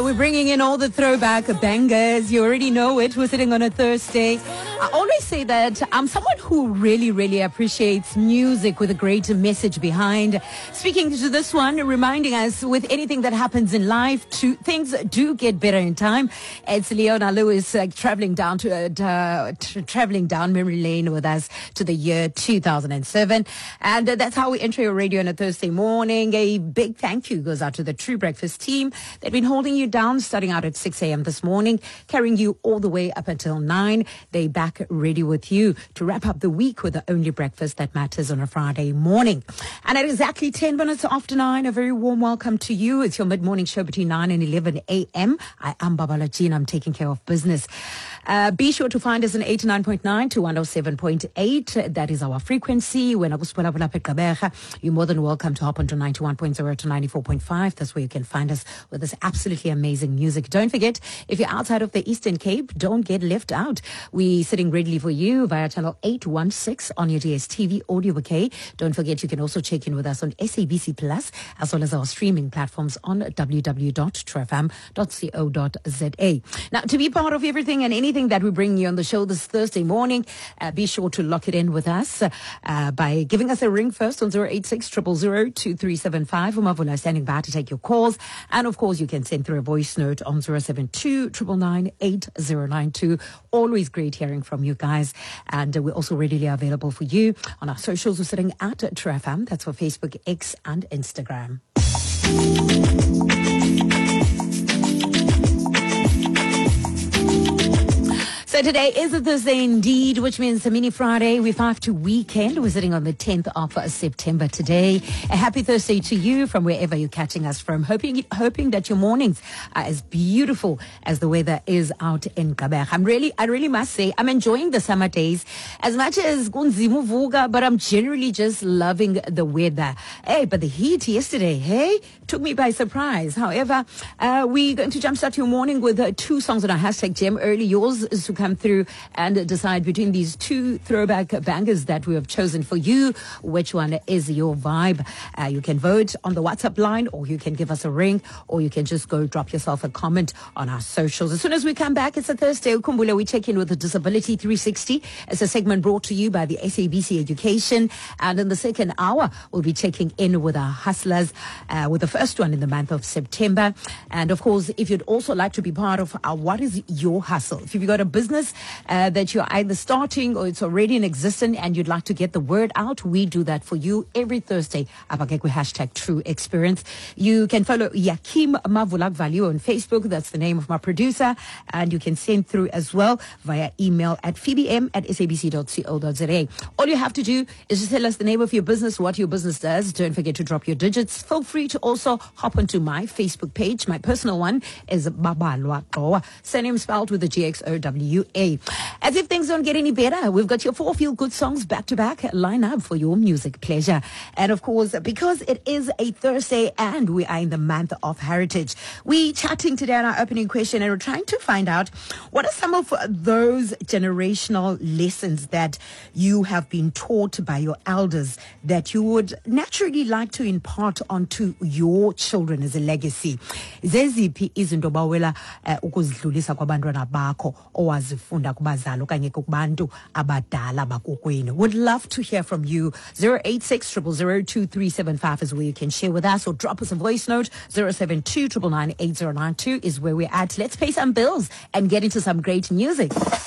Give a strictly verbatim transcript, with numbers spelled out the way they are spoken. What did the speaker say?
we're bringing in all the throwback bangers. You already know it. We're sitting on a Thursday. I always say that I'm someone who really, really appreciates music with a great message behind. Speaking to this one, reminding us with anything that happens in life, to, things do get better in time. It's Leona Lewis uh, traveling down to uh, uh, tra- traveling down memory lane with us to the year two thousand seven, and uh, that's how we enter your radio on a Thursday morning. A big thank you goes out to the True Breakfast team. They've been holding you down, starting out at six a.m. this morning, carrying you all the way up until nine. They back ready with you to wrap up the week with the only breakfast that matters on a Friday morning. And at exactly ten minutes after nine, a very warm welcome to you. It's your mid-morning show between nine and eleven a.m. I am Babala Jean. I'm taking care of business. Uh, be sure to find us on eighty-nine point nine to one oh seven point eight. That is our frequency. When you're more than welcome to hop onto ninety-one point zero to ninety-four point five. That's where you can find us with this absolutely amazing music. Don't forget, if you're outside of the Eastern Cape, don't get left out. We're sitting readily for you via channel eight one six on your D S T V audio bouquet. Don't forget, you can also check in with us on S A B C Plus, as well as our streaming platforms on w w w dot true f m dot co dot z a. Now, to be part of everything and anything that we bring you on the show this Thursday morning, uh, be sure to lock it in with us uh, by giving us a ring first on zero eight six, zero zero zero, two three seven five. Umavula standing by to take your calls. And of course, you can send through a voice note on zero seven two, nine nine nine, eight zero nine two. Always great hearing from you guys. And uh, we're also readily available for you on our socials. We're sitting at True F M. That's for Facebook, X, and Instagram. So today is a Thursday indeed, which means a mini Friday. We're five to weekend. We're sitting on the tenth of September today. A happy Thursday to you from wherever you're catching us from. Hoping hoping that your mornings are as beautiful as the weather is out in Gqeberha. I'm really, I really must say, I'm enjoying the summer days as much as kunzima uvuka, but I'm generally just loving the weather. Hey, but the heat yesterday, hey, took me by surprise. However, uh, we're going to jumpstart your morning with uh, two songs on our hashtag Gem. Early yours is to come through and decide between these two throwback bangers that we have chosen for you, which one is your vibe. Uh, you can vote on the WhatsApp line, or you can give us a ring, or you can just go drop yourself a comment on our socials. As soon as we come back, it's a Thursday. Ukumbula, we check in with the Disability three sixty. It's a segment brought to you by the S A B C Education. And in the second hour, we'll be checking in with our hustlers, uh, with the first one in the month of September. And of course, if you'd also like to be part of our What is Your Hustle? If you've got a business uh, that you're either starting or it's already in existence and you'd like to get the word out, we do that for you every Thursday. Abagekwe hashtag True Experience. You can follow Yakim Mavulak Value on Facebook. That's the name of my producer. And you can send through as well via email at phoebem at s a b c dot co dot z a. All you have to do is just tell us the name of your business, what your business does. Don't forget to drop your digits. Feel free to also hop onto my Facebook page. My personal one is Babalwa Qowa. Surname spelled with a G X O W A. As if things don't get any better, we've got your four feel-good songs back-to-back line up for your music pleasure. And of course, because it is a Thursday and we are in the month of heritage, we chatting today on our opening question, and we're trying to find out what are some of those generational lessons that you have been taught by your elders that you would naturally like to impart onto your children as a legacy. Zeziphi izinto bawela ukuzidlulisa kwabantwana bakho owazifunda kubazali okanye kubantu abadala bakokwenu? Would love to hear from you. zero eight six, zero zero zero, two three seven five is where you can share with us, or drop us a voice note. zero seven two, nine nine nine, eight zero nine two is where we're at. Let's pay some bills and get into some great music.